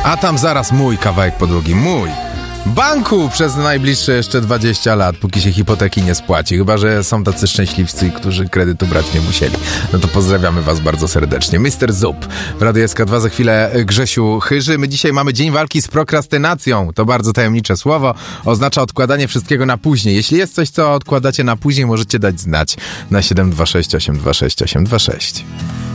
A tam zaraz mój kawałek podłogi, mój. Banku przez najbliższe jeszcze 20 lat, póki się hipoteki nie spłaci. Chyba że są tacy szczęśliwcy, którzy kredytu brać nie musieli. No to pozdrawiamy was bardzo serdecznie. Mr. Zup w Radiu SK2, za chwilę Grzesiu Chyży. My dzisiaj mamy Dzień Walki z Prokrastynacją. To bardzo tajemnicze słowo. Oznacza odkładanie wszystkiego na później. Jeśli jest coś, co odkładacie na później, możecie dać znać na 726 826 826.